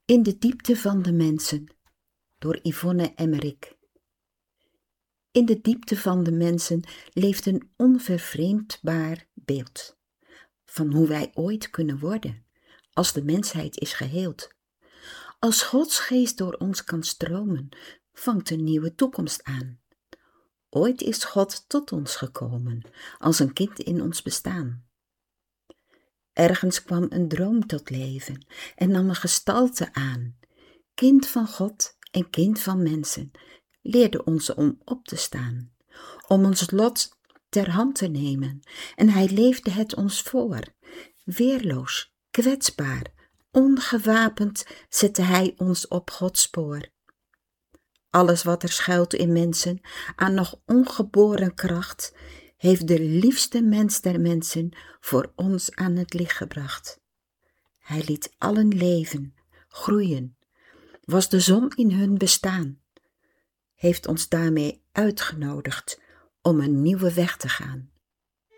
In de diepte van de mensen, door Yvonne Emmerik. In de diepte van de mensen leeft een onvervreemdbaar beeld van hoe wij ooit kunnen worden, als de mensheid is geheeld. Als Gods geest door ons kan stromen, vangt een nieuwe toekomst aan. Ooit is God tot ons gekomen, als een kind in ons bestaan. Ergens kwam een droom tot leven en nam een gestalte aan. Kind van God en kind van mensen, leerde ons om op te staan, om ons lot ter hand te nemen, en hij leefde het ons voor. Weerloos, kwetsbaar, ongewapend zette hij ons op Gods spoor. Alles wat er schuilt in mensen, aan nog ongeboren kracht, heeft de liefste mens der mensen voor ons aan het licht gebracht. Hij liet allen leven, groeien, was de zon in hun bestaan, heeft ons daarmee uitgenodigd om een nieuwe weg te gaan.